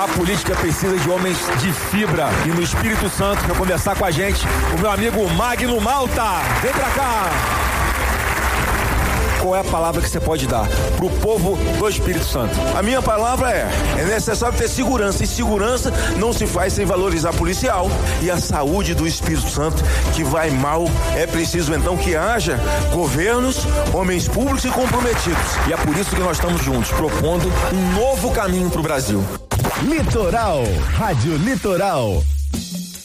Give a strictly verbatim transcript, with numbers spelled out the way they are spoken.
A política precisa de homens de fibra. E no Espírito Santo, para conversar com a gente, o meu amigo Magno Malta. Vem pra cá. Qual é a palavra que você pode dar pro povo do Espírito Santo? A minha palavra é, é necessário ter segurança, e segurança não se faz sem valorizar policial e a saúde do Espírito Santo, que vai mal. É preciso então que haja governos, homens públicos e comprometidos. E é por isso que nós estamos juntos, propondo um novo caminho pro Brasil. Litoral, Rádio Litoral.